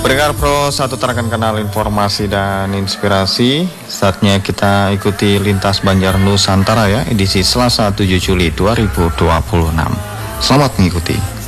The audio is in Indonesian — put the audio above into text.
Pendengar Pro, satu terakan kanal informasi dan inspirasi. Saatnya kita ikuti Lintas Banjar Nusantara ya, edisi Selasa 7 Juli 2026. Selamat mengikuti.